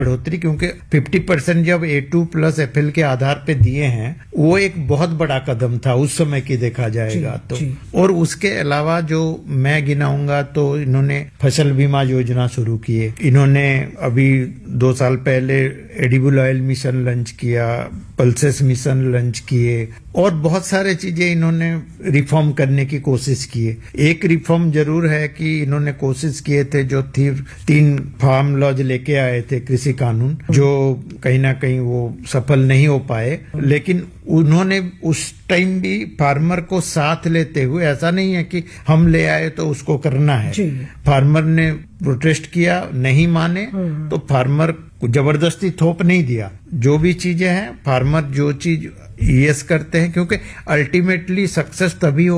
बढ़ोतरी, क्योंकि 50% जब A2 प्लस FL के आधार पे दिए हैं, वो एक बहुत बड़ा कदम था उस समय की देखा जाएगा तो। और उसके अलावा जो मैं गिनाऊंगा तो इन्होंने फसल बीमा योजना शुरू किए, इन्होंने अभी 2 साल पहले एडिबल ऑयल मिशन लॉन्च किया, पल्सेस मिशन लॉन्च किए, और बहुत सारे चीजें इन्होंने रिफॉर्म करने की कोशिश की है। एक रिफॉर्म जरूर है कि इन्होंने कोशिश किए थे, जो 3 फार्म लॉज लेके आए थे कृषि कानून, जो कहीं ना कहीं वो सफल नहीं हो पाए, लेकिन उन्होंने उस टाइम भी फार्मर को साथ लेते हुए, ऐसा नहीं है कि हम ले आए तो उसको करना है, फार्मर ने प्रोटेस्ट किया, नहीं माने तो फार्मर को जबरदस्ती थोप नहीं दिया। जो भी चीजें हैं, फार्मर जो चीज यस करते हैं, क्योंकि अल्टीमेटली सक्सेस तभी